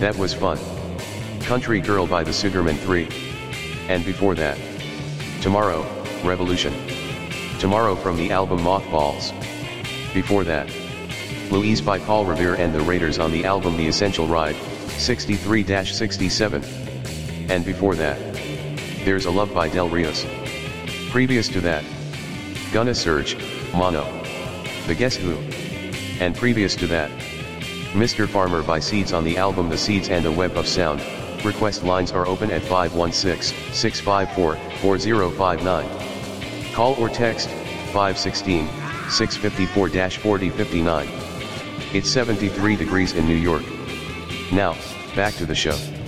That was fun. Country Girl by the Sugarman 3. And before that, Tomorrow, Revolution. Tomorrow from the album Mothballs. Before that, Louise by Paul Revere and the Raiders on the album The Essential Ride, 63-67. And before that, There's a Love by Del Rios. Previous to that, Gunna Surge, Mono. The Guess Who. And previous to that, Mr. Farmer by Seeds on the album The Seeds and a Web of Sound. Request lines are open at 516-654-4059. Call or text, 516-654-4059. It's 73 degrees in New York. Now, back to the show.